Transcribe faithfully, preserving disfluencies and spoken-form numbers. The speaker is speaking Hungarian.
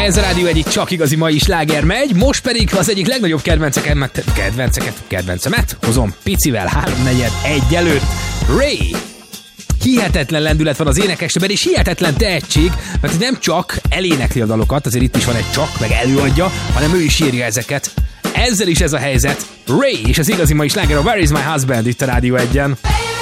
Ez a Rádió egyik csak igazi mai sláger megy, most pedig az egyik legnagyobb kedvenceket, kedvenceket, kedvencemet hozom picivel háromnegyed egy előtt. Ray! Hihetetlen lendület van az énekesben, és hihetetlen tehetség, mert nem csak elénekli a dalokat, azért itt is van egy csak, meg előadja, hanem ő is írja ezeket. Ezzel is ez a helyzet. Ray és az igazi mai sláger a Where is my husband itt a Rádió egyen.